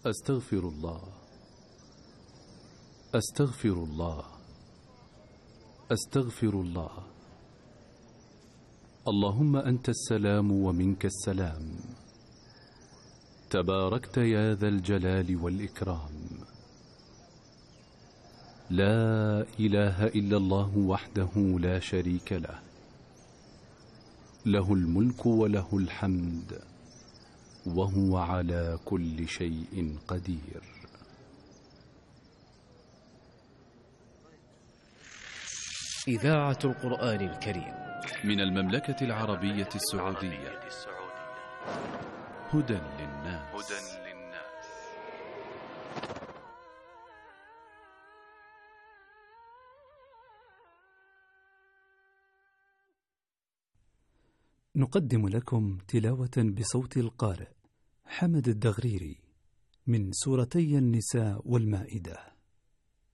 أستغفر الله، أستغفر الله، أستغفر الله. اللهم أنت السلام ومنك السلام، تباركت يا ذا الجلال والإكرام. لا إله إلا الله وحده لا شريك له، له الملك وله الحمد وهو على كل شيء قدير. إذاعة القرآن الكريم من المملكة العربية السعودية. هدى للناس. نقدم لكم تلاوة بصوت القارئ حمد الدغريري من سورتي النساء والمائدة.